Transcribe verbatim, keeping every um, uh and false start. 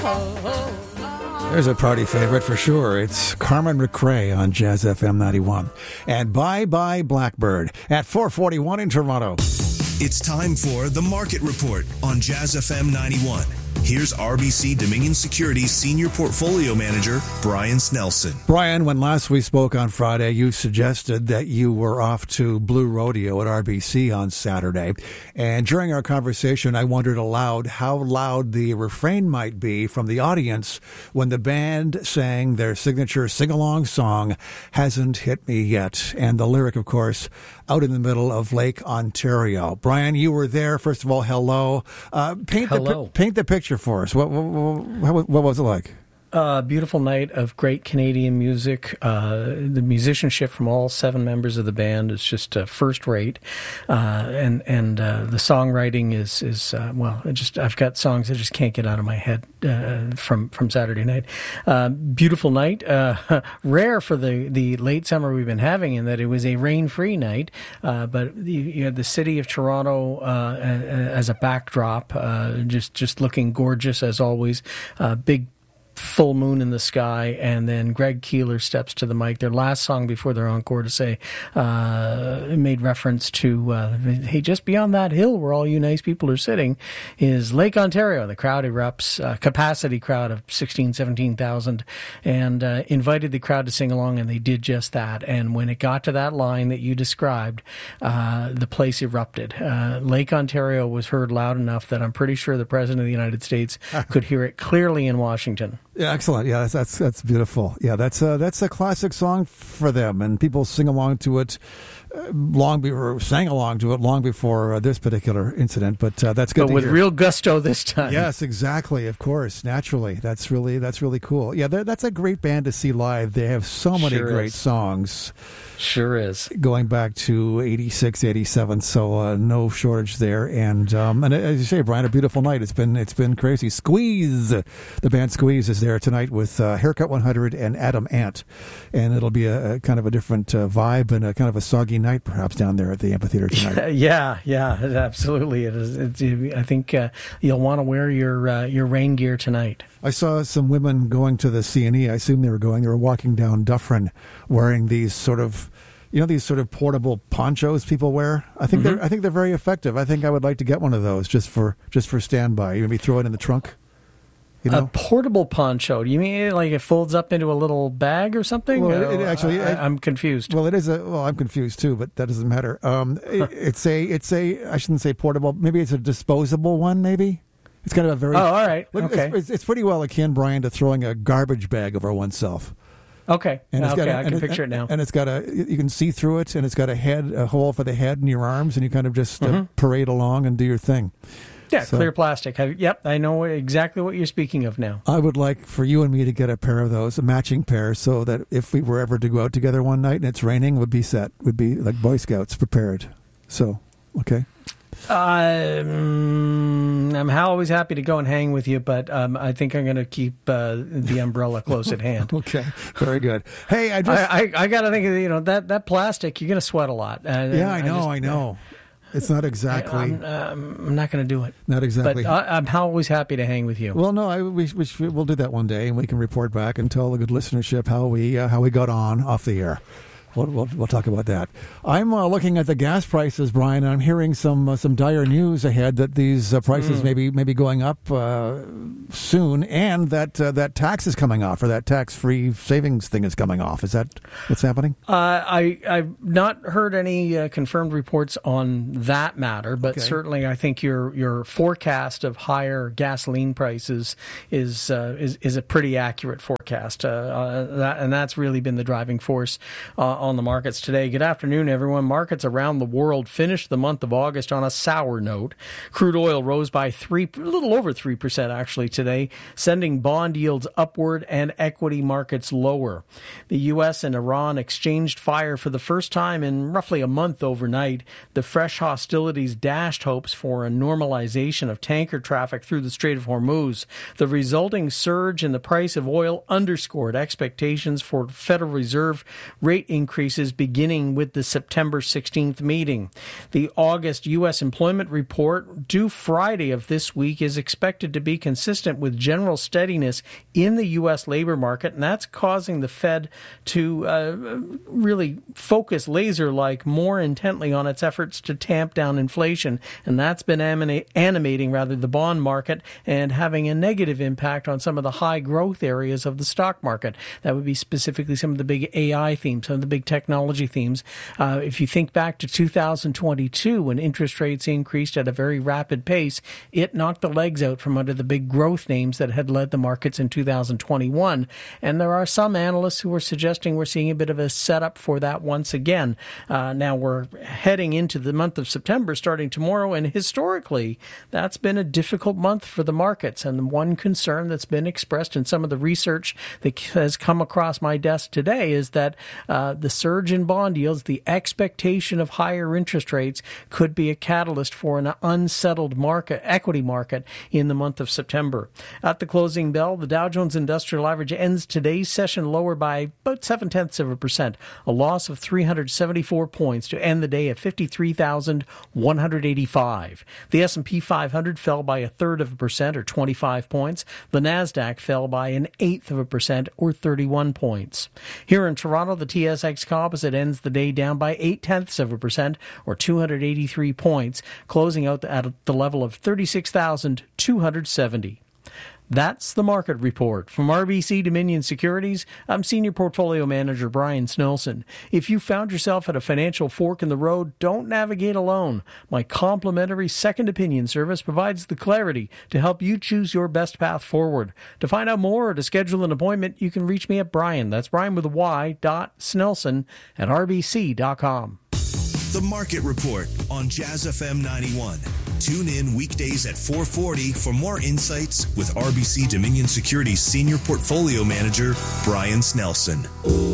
There's a party favorite for sure. It's Carmen McRae on Jazz F M ninety-one. And Bye Bye Blackbird at four forty-one in Toronto. It's time for The Market Report on Jazz F M ninety-one. Here's R B C Dominion Securities Senior Portfolio Manager, Brian Snelson. Brian, when last we spoke on Friday, you suggested that you were off to Blue Rodeo at R B C on Saturday. And during our conversation, I wondered aloud how loud the refrain might be from the audience when the band sang their signature sing-along song, Hasn't Hit Me Yet. And the lyric, of course, out in the middle of Lake Ontario. Brian, you were there. First of all, hello. Uh, paint hello. The, paint the picture for us. What, what, what was it like? A uh, beautiful night of great Canadian music. Uh, the musicianship from all seven members of the band is just uh, first rate, uh, and and uh, the songwriting is is uh, well. I just I've got songs I just can't get out of my head uh, from from Saturday night. Uh, beautiful night, uh, rare for the the late summer we've been having, in that it was a rain free night. Uh, but you, you had the city of Toronto uh, as a backdrop, uh, just just looking gorgeous as always. Uh, big. Full moon in the sky, and then Greg Keeler steps to the mic. Their last song before their encore to say, uh, made reference to, uh, hey, just beyond that hill where all you nice people are sitting is Lake Ontario. The crowd erupts, uh, capacity crowd of sixteen, seventeen thousand, and uh, invited the crowd to sing along, and they did just that. And when it got to that line that you described, uh, the place erupted. Uh, Lake Ontario was heard loud enough that I'm pretty sure the President of the United States could hear it clearly in Washington. Yeah, excellent. Yeah, that's that's, that's beautiful. Yeah, that's a, that's a classic song for them, and people sing along to it uh, long before, sang along to it long before uh, this particular incident. But uh, that's good. But to with hear. Real gusto this time. Yes, exactly. Of course, naturally. That's really that's really cool. Yeah, that's a great band to see live. They have so many Sure great is. songs. Sure is. Going back to eighty-six, eighty-seven, so uh, no shortage there. And um, and as you say, Brian, a beautiful night. It's been it's been crazy. Squeeze, the band Squeeze is there tonight with uh, Haircut one hundred and Adam Ant, and it'll be a, a kind of a different uh, vibe and a kind of a soggy night, perhaps down there at the amphitheater tonight. Yeah, yeah, absolutely. It is. It's, I think uh, you'll want to wear your uh, your rain gear tonight. I saw some women going to the C and E. I assume they were going. They were walking down Dufferin wearing these sort of, you know, these sort of portable ponchos people wear. I think Mm-hmm. they're I think they're very effective. I think I would like to get one of those just for just for standby. You maybe throw it in the trunk. You know? A portable poncho? Do you mean like it folds up into a little bag or something? Well, it, it Oh, actually, I, it, I'm confused. Well, it is a. Well, I'm confused too, but that doesn't matter. Um, it, it's a. It's a. I shouldn't say portable. Maybe it's a disposable one. Maybe. It's kind of a very. Oh, all right. Look, Okay. It's, it's, it's pretty well akin, Brian, to throwing a garbage bag over oneself. Okay. And it's okay, got a, I can and picture it, it now. And it's got a. You can see through it, and it's got a head, a hole for the head and your arms, and you kind of just uh, Mm-hmm. parade along and do your thing. Yeah, So- clear plastic. I, yep, I know exactly what you're speaking of now. I would like for you and me to get a pair of those, a matching pair, so that if we were ever to go out together one night and it's raining, would be set, would be like Boy Scouts prepared. So, okay. Um, I'm always happy to go and hang with you, but um, I think I'm going to keep uh, the umbrella close at hand. Okay, very good. Hey, I just I, I, I got to think, of, you know, that, that plastic, you're going to sweat a lot. Uh, yeah, I know, just- I know. It's not exactly, I'm, um, I'm not going to do it. not exactly. But I, I'm always happy to hang with you. Well, no, I, we, we we'll do that one day, and we can report back and tell the good listenership how we uh, how we got on off the air. We'll, we'll, we'll talk about that. I'm uh, looking at the gas prices, Brian, and I'm hearing some uh, some dire news ahead that these uh, prices Mm. may be may be going up uh, soon, and that uh, that tax is coming off, or that tax-free savings thing is coming off. Is that what's happening? Uh, I, I've not heard any uh, confirmed reports on that matter, but Okay. certainly I think your your forecast of higher gasoline prices is uh, is, is a pretty accurate forecast, uh, uh, that, and that's really been the driving force uh, on the markets today. Good afternoon, everyone. Markets around the world finished the month of August on a sour note. Crude oil rose by three, a little over three percent actually today, sending bond yields upward and equity markets lower. The U S and Iran exchanged fire for the first time in roughly a month overnight. The fresh hostilities dashed hopes for a normalization of tanker traffic through the Strait of Hormuz. The resulting surge in the price of oil underscored expectations for Federal Reserve rate increases increases beginning with the September sixteenth meeting. The August U S employment report due Friday of this week is expected to be consistent with general steadiness in the U S labor market, and that's causing the Fed to uh, really focus laser-like more intently on its efforts to tamp down inflation, and that's been animating, animating rather the bond market and having a negative impact on some of the high growth areas of the stock market. That would be specifically some of the big A I themes, some of the big technology themes. Uh, if you think back to two thousand twenty-two, when interest rates increased at a very rapid pace, it knocked the legs out from under the big growth names that had led the markets in two thousand twenty-one. And there are some analysts who are suggesting we're seeing a bit of a setup for that once again. Uh, now we're heading into the month of September starting tomorrow, and historically that's been a difficult month for the markets. And one concern that's been expressed in some of the research that has come across my desk today is that uh, the surge in bond yields, the expectation of higher interest rates, could be a catalyst for an unsettled market, equity market in the month of September. At the closing bell, the Dow Jones Industrial Average ends today's session lower by about seven tenths of a percent, a loss of three hundred seventy-four points to end the day at fifty-three thousand one hundred eighty-five. The S and P five hundred fell by a third of a percent, or twenty-five points. The Nasdaq fell by an eighth of a percent, or thirty-one points. Here in Toronto, the T S X Composite ends the day down by eight tenths of a percent, or two hundred eighty-three points, closing out at the level of thirty-six thousand two hundred seventy. That's the market report. From R B C Dominion Securities, I'm Senior Portfolio Manager Brian Snelson. If you found yourself at a financial fork in the road, don't navigate alone. My complimentary second opinion service provides the clarity to help you choose your best path forward. To find out more or to schedule an appointment, you can reach me at Brian, that's Brian with a Y, dot Snelson at R B C dot com. The Market Report on Jazz F M ninety-one. Tune in weekdays at four forty for more insights with R B C Dominion Securities Senior Portfolio Manager Brian Snelson.